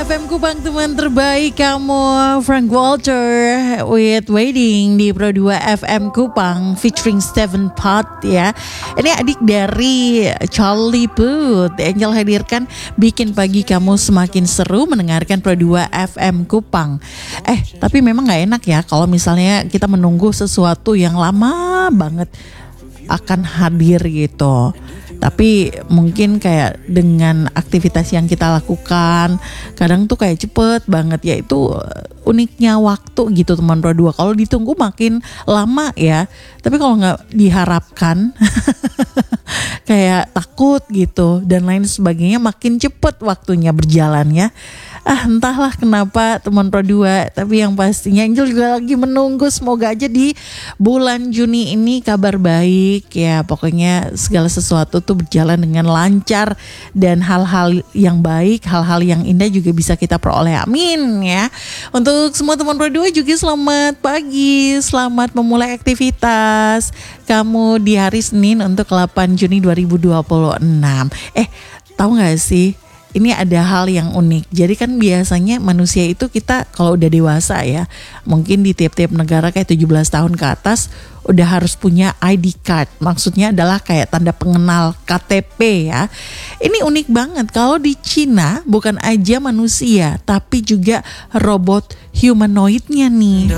FM Kupang, teman terbaik kamu. Frank Walter with Waiting di Pro 2 FM Kupang featuring Stephen Pot ya. Ini adik dari Charlie Puth. Angel hadirkan bikin pagi kamu semakin seru mendengarkan Pro 2 FM Kupang. Tapi memang gak enak ya kalau misalnya kita menunggu sesuatu yang lama banget akan hadir gitu. Tapi mungkin kayak dengan aktivitas yang kita lakukan kadang tuh kayak cepet banget ya. Itu uniknya waktu gitu teman Pro 2. Kalau ditunggu makin lama ya. Tapi kalau gak diharapkan kayak takut gitu dan lain sebagainya, makin cepet waktunya berjalan ya. Entahlah kenapa teman Pro 2. Tapi yang pastinya Angel juga lagi menunggu, semoga aja di bulan Juni ini kabar baik ya. Pokoknya segala sesuatu tuh berjalan dengan lancar dan hal-hal yang baik, hal-hal yang indah juga bisa kita peroleh. Amin ya. Untuk semua teman Pro 2 juga selamat pagi, selamat memulai aktivitas kamu di hari Senin untuk 8 Juni 2026. Tahu gak sih? Ini ada hal yang unik. Jadi kan biasanya manusia itu kita kalau udah dewasa ya, mungkin di tiap-tiap negara kayak 17 tahun ke atas udah harus punya ID card. Maksudnya adalah kayak tanda pengenal KTP ya. Ini unik banget kalau di Cina bukan aja manusia tapi juga robot humanoidnya nih.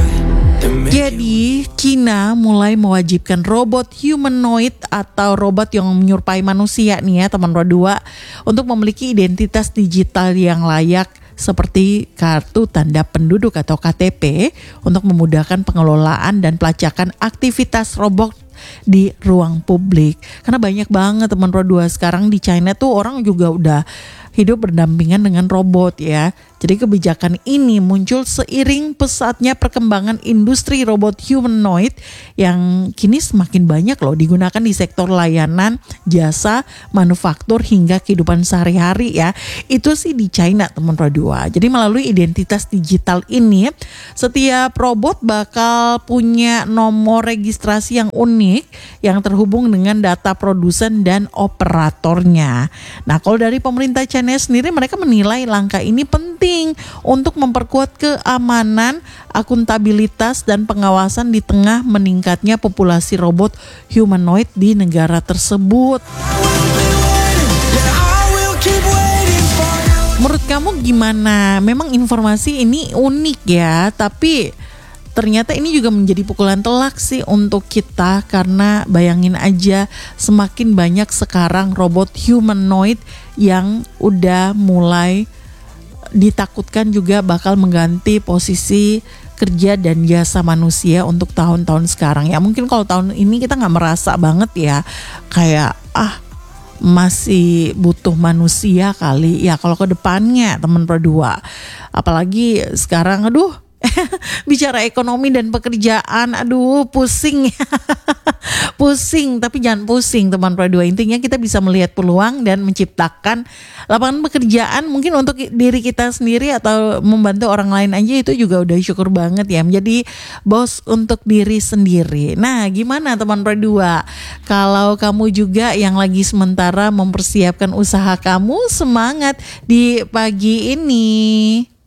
Jadi Cina mulai mewajibkan robot humanoid atau robot yang menyerupai manusia nih ya teman Pro 2 untuk memiliki identitas digital yang layak seperti kartu tanda penduduk atau KTP untuk memudahkan pengelolaan dan pelacakan aktivitas robot di ruang publik. Karena banyak banget teman Pro 2 sekarang di China tuh orang juga udah hidup berdampingan dengan robot ya. Jadi kebijakan ini muncul seiring pesatnya perkembangan industri robot humanoid yang kini semakin banyak loh digunakan di sektor layanan, jasa, manufaktur hingga kehidupan sehari-hari ya. Itu sih di China teman Pro 2. Jadi melalui identitas digital ini setiap robot bakal punya nomor registrasi yang unik yang terhubung dengan data produsen dan operatornya. Nah, kalau dari pemerintah China sendiri mereka menilai langkah ini penting untuk memperkuat keamanan, akuntabilitas dan pengawasan di tengah meningkatnya populasi robot humanoid di negara tersebut. Menurut kamu gimana? Memang informasi ini unik ya, tapi ternyata ini juga menjadi pukulan telak sih untuk kita, karena bayangin aja semakin banyak sekarang robot humanoid yang udah mulai ditakutkan juga bakal mengganti posisi kerja dan jasa manusia untuk tahun-tahun sekarang ya. Mungkin kalau tahun ini kita gak merasa banget ya, kayak masih butuh manusia kali ya. Kalau ke depannya teman Pro 2, apalagi sekarang bicara ekonomi dan pekerjaan, pusing pusing, tapi jangan pusing teman Pro 2. Intinya kita bisa melihat peluang dan menciptakan lapangan pekerjaan mungkin untuk diri kita sendiri atau membantu orang lain aja, itu juga udah syukur banget ya, menjadi bos untuk diri sendiri. Nah, gimana teman Pro 2? Kalau kamu juga yang lagi sementara mempersiapkan usaha kamu, semangat di pagi ini.